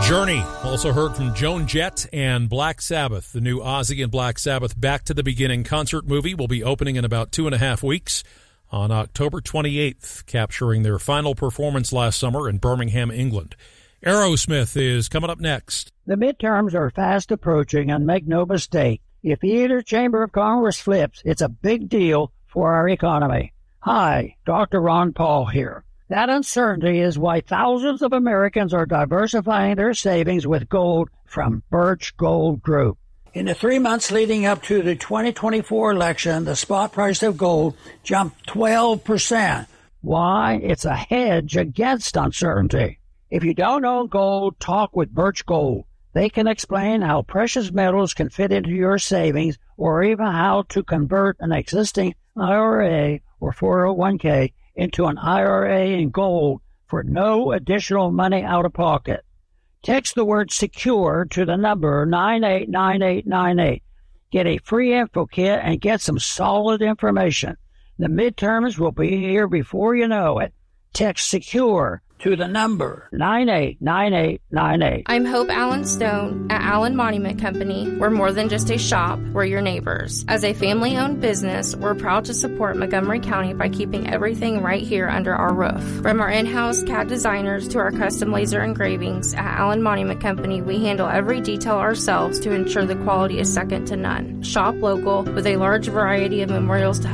Journey. Also heard from Joan Jett and Black Sabbath. The new Ozzy and Black Sabbath Back to the Beginning concert movie will be opening in about 2.5 weeks on October 28th, capturing their final performance last summer in Birmingham, England. Aerosmith is coming up next. The midterms are fast approaching, and make no mistake, if either chamber of Congress flips, it's a big deal for our economy. Hi, Dr. Ron Paul here. That uncertainty is why thousands of Americans are diversifying their savings with gold from Birch Gold Group. In the 3 months leading up to the 2024 election, the spot price of gold jumped 12%. Why? It's a hedge against uncertainty. If you don't own gold, talk with Birch Gold. They can explain how precious metals can fit into your savings, or even how to convert an existing IRA or 401k into an IRA in gold for no additional money out of pocket. Text the word SECURE to the number 989898. Get a free info kit and get some solid information. The midterms will be here before you know it. Text SECURE to the number 989898. I'm Hope Allen Stone at Allen Monument Company. We're more than just a shop, we're your neighbors. As a family-owned business, we're proud to support Montgomery County by keeping everything right here under our roof. From our in-house CAD designers to our custom laser engravings, at Allen Monument Company, we handle every detail ourselves to ensure the quality is second to none. Shop local with a large variety of memorials to help